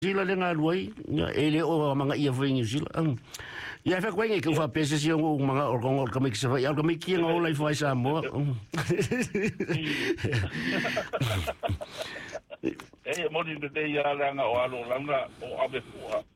Sila le nga luai ele o mga ia foi New Zealand. Ia fa kweng ke fa pese si o mga orgong kamik sa ia kamik ki ngo lai foi sa mo. Mo ni de ia la nga o alo langa o abe